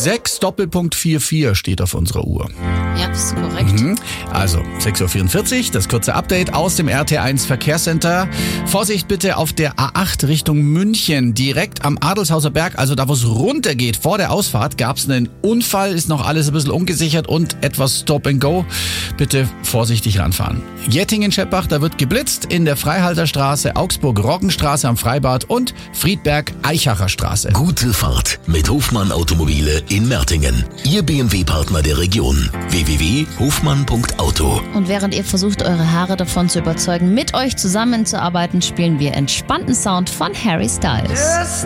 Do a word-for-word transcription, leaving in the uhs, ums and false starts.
sechs Doppelpunkt vier vier steht auf unserer Uhr. Ja, das ist korrekt. Mhm. Also sechs Uhr vierundvierzig, das kurze Update aus dem R T eins Verkehrscenter. Vorsicht bitte auf der A acht Richtung München, direkt am Adelshauser Berg, also da, wo es runtergeht. Vor der Ausfahrt gab es einen Unfall, ist noch alles ein bisschen ungesichert und etwas Stop and Go. Bitte vorsichtig ranfahren. Jettingen-Scheppach, da wird geblitzt in der Freihalterstraße, Augsburg-Roggenstraße am Freibad und Friedberg-Eichacher Straße. Gute Fahrt mit Hofmann Automobile in Mertingen. Ihr B M W-Partner der Region. w w w punkt hofmann punkt auto. Und während ihr versucht, eure Haare davon zu überzeugen, mit euch zusammenzuarbeiten, spielen wir entspannten Sound von Harry Styles.